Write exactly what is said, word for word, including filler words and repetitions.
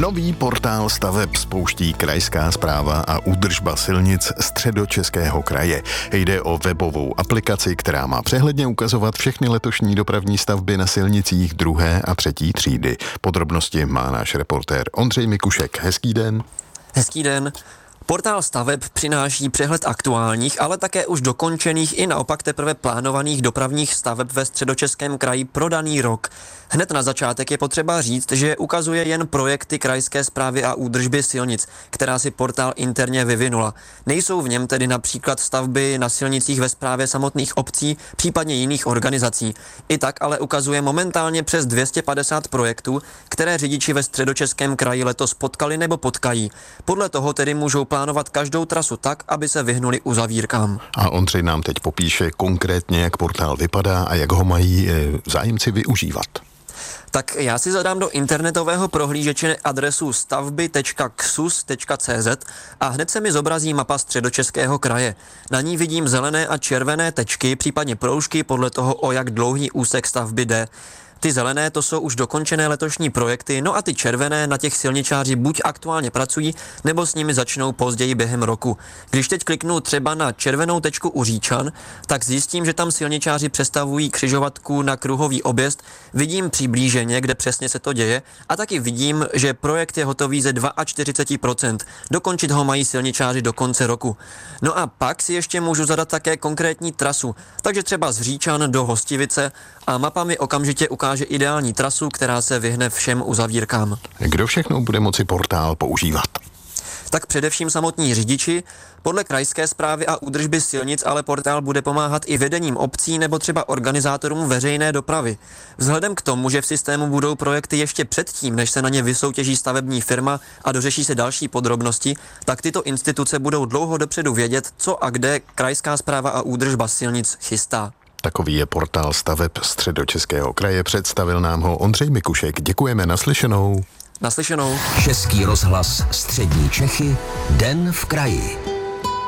Nový portál staveb spouští Krajská správa a údržba silnic Středočeského kraje. Jde o webovou aplikaci, která má přehledně ukazovat všechny letošní dopravní stavby na silnicích druhé a třetí třídy. Podrobnosti má náš reportér Ondřej Mikušek. Hezký den. Hezký den. Portál staveb přináší přehled aktuálních, ale také už dokončených i naopak teprve plánovaných dopravních staveb ve Středočeském kraji pro daný rok. Hned na začátek je potřeba říct, že ukazuje jen projekty Krajské správy a údržby silnic, která si portál interně vyvinula. Nejsou v něm tedy například stavby na silnicích ve správě samotných obcí, případně jiných organizací. I tak ale ukazuje momentálně přes dvě stě padesát projektů, které řidiči ve Středočeském kraji letos potkali nebo potkají. Podle toho tedy můžou plánovat každou trasu tak, aby se vyhnuli uzavírkám. A Ondřej nám teď popíše konkrétně, jak portál vypadá a jak ho mají zájemci využívat. Tak já si zadám do internetového prohlížeče adresu stavby tečka ksus tečka cz a hned se mi zobrazí mapa Středočeského kraje. Na ní vidím zelené a červené tečky, případně proužky podle toho, o jak dlouhý úsek stavby jde. Ty zelené to jsou už dokončené letošní projekty, no a ty červené na těch silničáři buď aktuálně pracují, nebo s nimi začnou později během roku. Když teď kliknu třeba na červenou tečku u Říčan, tak zjistím, že tam silničáři přestavují křižovatku na kruhový objezd, vidím přiblíženě, kde přesně se to děje, a taky vidím, že projekt je hotový ze čtyřicet dva procent. Dokončit ho mají silničáři do konce roku. No a pak si ještě můžu zadat také konkrétní trasu, takže třeba z Říčan do Hostivice a mapa mi okamžitě ukáže ideální trasu, která se vyhne všem uzavírkám. Kdo všechno bude moci portál používat? Tak především samotní řidiči. Podle Krajské správy a údržby silnic ale portál bude pomáhat i vedením obcí nebo třeba organizátorům veřejné dopravy. Vzhledem k tomu, že v systému budou projekty ještě předtím, než se na ně vysoutěží stavební firma a dořeší se další podrobnosti, tak tyto instituce budou dlouho dopředu vědět, co a kde Krajská správa a údržba silnic chystá. Takový je portál staveb Středočeského kraje, představil nám ho Ondřej Mikušek. Děkujeme, naslyšenou. Naslyšenou. Český rozhlas Střední Čechy, Den v kraji.